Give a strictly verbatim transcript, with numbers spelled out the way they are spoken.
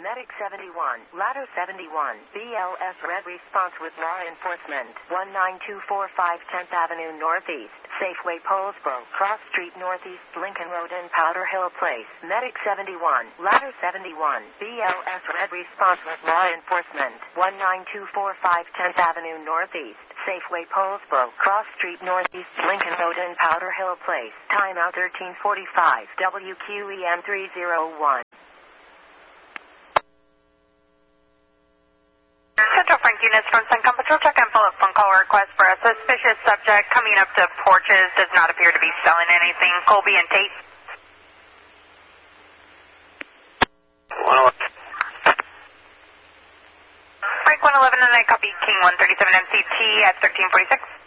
Medic seventy-one, Ladder seventy-one, B L S Red response with law enforcement. one nine two four five tenth Avenue Northeast, Safeway Polesboro, Cross Street Northeast, Lincoln Road and Powder Hill Place. Medic seventy-one, Ladder seventy-one, B L S Red response with law enforcement. one nine two four five tenth Avenue Northeast, Safeway Polesboro, Cross Street Northeast, Lincoln Road and Powder Hill Place. Timeout thirteen forty-five, W Q E M three oh one. Central Frank units from Suncom Patrol, check and follow-up phone call request for a suspicious subject coming up to porches. Does not appear to be selling anything. Colby and Tate. Well, Frank one eleven and I copy King one thirty-seven M C T at thirteen forty-six.